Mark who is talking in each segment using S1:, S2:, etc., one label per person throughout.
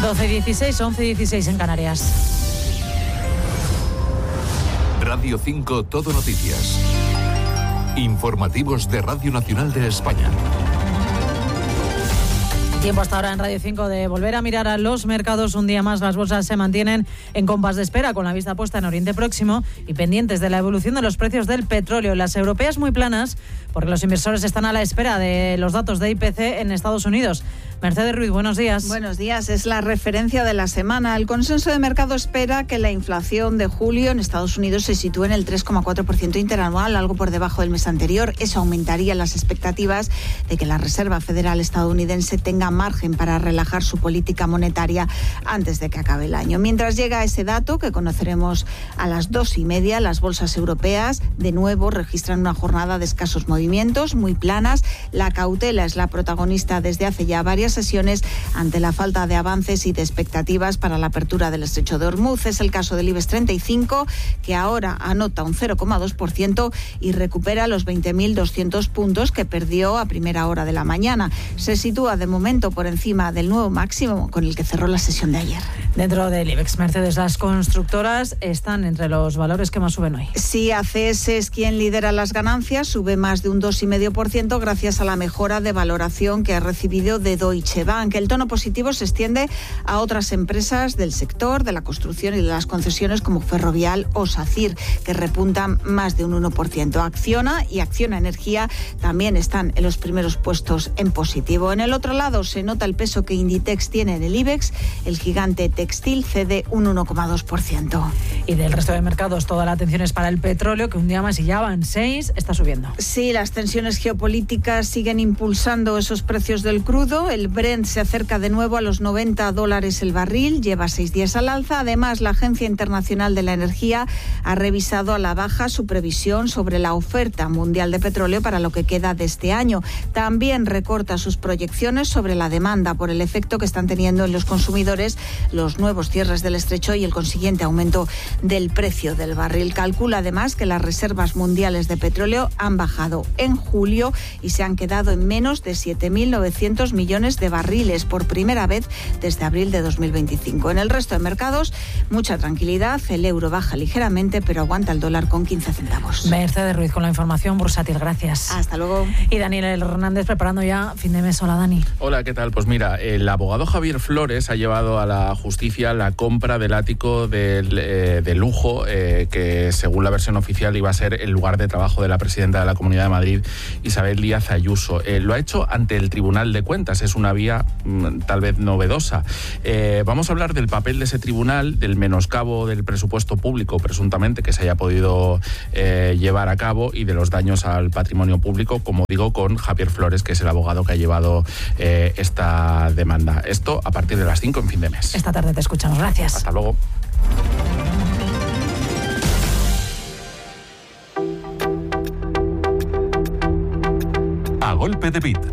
S1: 12:16, 11:16 en Canarias.
S2: Radio 5 Todo Noticias. Informativos de Radio Nacional de España.
S1: Tiempo hasta ahora en Radio 5 de volver a mirar a los mercados. Un día más las bolsas se mantienen en compás de espera, con la vista puesta en Oriente Próximo y pendientes de la evolución de los precios del petróleo. Las europeas muy planas, porque los inversores están a la espera de los datos de IPC en Estados Unidos. Mercedes Ruiz, buenos días.
S3: Buenos días, es la referencia de la semana. El consenso de mercado espera que la inflación de julio en Estados Unidos se sitúe en el 3,4% interanual, algo por debajo del mes anterior. Eso aumentaría las expectativas de que la Reserva Federal estadounidense tenga margen para relajar su política monetaria antes de que acabe el año. Mientras llega ese dato, que conoceremos a las 2:30, las bolsas europeas de nuevo registran una jornada de escasos movimientos, muy planas. La cautela es la protagonista desde hace ya varias sesiones ante la falta de avances y de expectativas para la apertura del estrecho de Hormuz. Es el caso del IBEX 35, que ahora anota un 0,2% y recupera los 20.200 puntos que perdió a primera hora de la mañana. Se sitúa de momento por encima del nuevo máximo con el que cerró la sesión de ayer.
S1: Dentro del IBEX, Mercedes, las constructoras están entre los valores que más suben hoy.
S3: Sí, ACS es quien lidera las ganancias, sube más de un 2,5% gracias a la mejora de valoración que ha recibido de Deutsche Bank. El tono positivo se extiende a otras empresas del sector de la construcción y de las concesiones como Ferrovial o SACIR, que repuntan más de un 1%. Acciona y Acciona Energía también están en los primeros puestos en positivo. En el otro lado se nota el peso que Inditex tiene en el IBEX. El gigante textil cede un 1,2%.
S1: Y del resto de mercados, toda la atención es para el petróleo, que un día más y ya van 6, está subiendo.
S3: Sí, las tensiones geopolíticas siguen impulsando esos precios del crudo. El Brent se acerca de nuevo a los $90 el barril, lleva 6 días al alza. Además, la Agencia Internacional de la Energía ha revisado a la baja su previsión sobre la oferta mundial de petróleo para lo que queda de este año. También recorta sus proyecciones sobre la demanda por el efecto que están teniendo en los consumidores los nuevos cierres del estrecho y el consiguiente aumento del precio del barril. Calcula además que las reservas mundiales de petróleo han bajado en julio y se han quedado en menos de 7.900 millones de barriles por primera vez desde abril de 2025. En el resto de mercados, mucha tranquilidad. El euro baja ligeramente, pero aguanta el dólar con 15 centavos.
S1: Mercedes Ruiz con la información bursátil. Gracias.
S3: Hasta luego.
S1: Y Daniel Hernández preparando ya fin de mes. Hola, Dani.
S4: Hola, ¿qué tal? Pues mira, el abogado Javier Flores ha llevado a la justicia la compra del ático de lujo que, según la versión oficial, iba a ser el lugar de trabajo de la presidenta de la Comunidad de Madrid, Isabel Díaz Ayuso. Lo ha hecho ante el Tribunal de Cuentas. Es una vía tal vez novedosa. Vamos a hablar del papel de ese tribunal, del menoscabo del presupuesto público, presuntamente, que se haya podido llevar a cabo, y de los daños al patrimonio público, como digo, con Javier Flores, que es el abogado que ha llevado esta demanda. Esto a partir de las 5 en fin de mes.
S1: Esta tarde te escuchamos. Gracias.
S4: Hasta luego.
S2: A golpe de bit.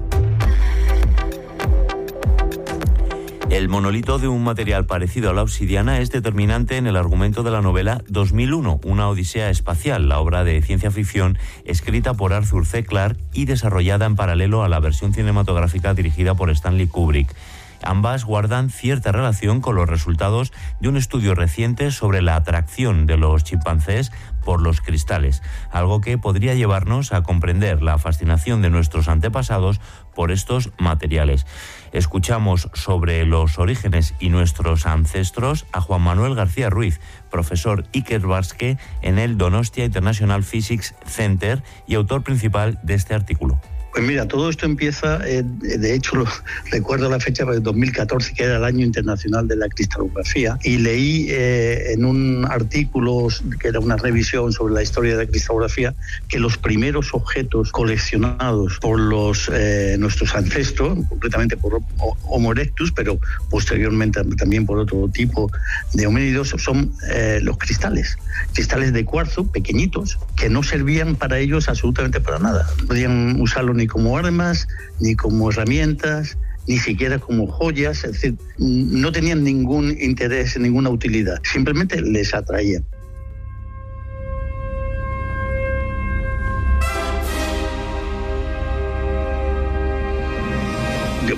S5: El monolito de un material parecido a la obsidiana es determinante en el argumento de la novela 2001, una odisea espacial, la obra de ciencia ficción escrita por Arthur C. Clarke y desarrollada en paralelo a la versión cinematográfica dirigida por Stanley Kubrick. Ambas guardan cierta relación con los resultados de un estudio reciente sobre la atracción de los chimpancés por los cristales, algo que podría llevarnos a comprender la fascinación de nuestros antepasados por estos materiales. Escuchamos sobre los orígenes y nuestros ancestros a Juan Manuel García Ruiz, profesor Ikerbasque en el Donostia International Physics Center y autor principal de este artículo.
S6: Pues mira, todo esto empieza, de hecho recuerdo la fecha de 2014, que era el Año Internacional de la Cristalografía, y leí en un artículo que era una revisión sobre la historia de la cristalografía que los primeros objetos coleccionados por nuestros ancestros, concretamente por Homo erectus, pero posteriormente también por otro tipo de homínidos, son los cristales de cuarzo pequeñitos que no servían para ellos absolutamente para nada. No podían usarlo ni como armas, ni como herramientas, ni siquiera como joyas, es decir, no tenían ningún interés, ninguna utilidad, simplemente les atraían.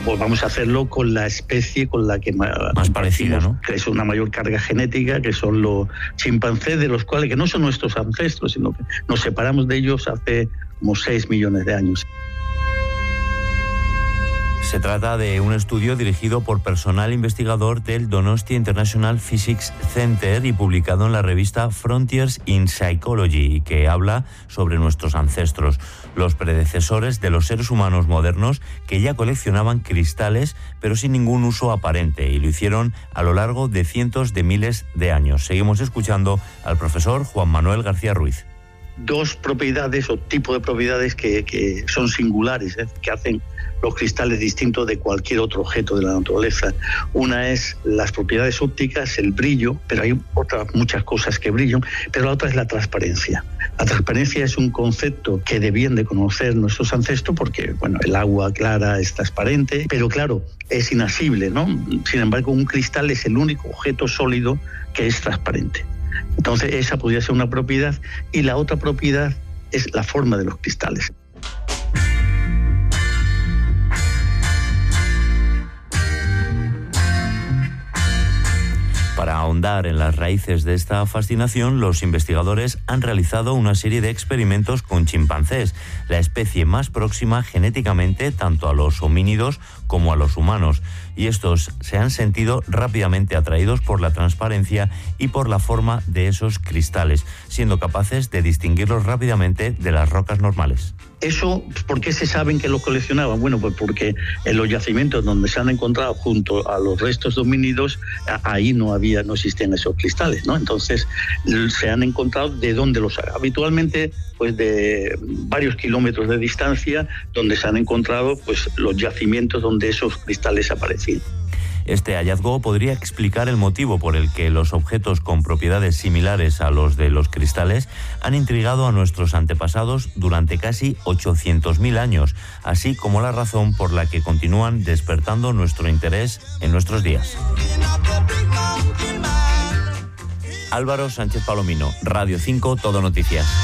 S6: pues vamos a hacerlo con la especie con la que
S5: más parecida, ¿no?
S6: Que es una mayor carga genética, que son los chimpancés, de los cuales que no son nuestros ancestros, sino que nos separamos de ellos hace como 6 millones de años.
S5: Se trata de un estudio dirigido por personal investigador del Donostia International Physics Center y publicado en la revista Frontiers in Psychology, que habla sobre nuestros ancestros, los predecesores de los seres humanos modernos que ya coleccionaban cristales pero sin ningún uso aparente, y lo hicieron a lo largo de cientos de miles de años. Seguimos escuchando al profesor Juan Manuel García Ruiz.
S6: 2 propiedades o tipo de propiedades que son singulares, que hacen los cristales distintos de cualquier otro objeto de la naturaleza. Una es las propiedades ópticas, el brillo, pero hay otras muchas cosas que brillan, pero la otra es la transparencia. La transparencia es un concepto que debían de conocer nuestros ancestros porque, bueno, el agua clara es transparente, pero claro, es inasible, ¿no? Sin embargo, un cristal es el único objeto sólido que es transparente. Entonces, esa podría ser una propiedad, y la otra propiedad es la forma de los cristales.
S5: Para ahondar en las raíces de esta fascinación, los investigadores han realizado una serie de experimentos con chimpancés, la especie más próxima genéticamente tanto a los homínidos como a los humanos, y estos se han sentido rápidamente atraídos por la transparencia y por la forma de esos cristales, siendo capaces de distinguirlos rápidamente de las rocas normales.
S6: Eso, ¿por qué se saben que lo coleccionaban? Bueno, pues porque en los yacimientos donde se han encontrado junto a los restos de homínidos, ahí no existían esos cristales, ¿no? Entonces se han encontrado de dónde los hay. Habitualmente, pues de varios kilómetros de distancia, donde se han encontrado pues los yacimientos donde esos cristales aparecían.
S5: Este hallazgo podría explicar el motivo por el que los objetos con propiedades similares a los de los cristales han intrigado a nuestros antepasados durante casi 800.000 años, así como la razón por la que continúan despertando nuestro interés en nuestros días. Álvaro Sánchez Palomino, Radio 5, Todo Noticias.